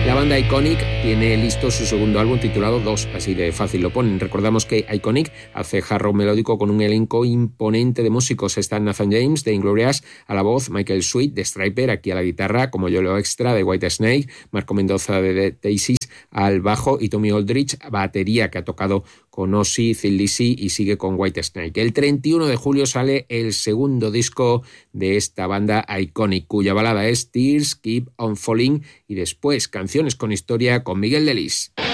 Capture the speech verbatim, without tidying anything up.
La banda Iconic tiene listo su segundo álbum titulado dos, así de fácil lo ponen. Recordamos que Iconic hace hard rock melódico con un elenco imponente de músicos. Están Nathan James de Inglorious a la voz, Michael Sweet de Stryper aquí a la guitarra, como Yolo Extra de Whitesnake, Marco Mendoza de Daisies al bajo y Tommy Aldrich batería, que ha tocado con Ozzy, Thin Lizzy y sigue con Whitesnake. El treinta y uno de julio sale el segundo disco de esta banda Iconic, cuya balada es Tears Keep on Falling, y después canciones con historia con Miguel Delis.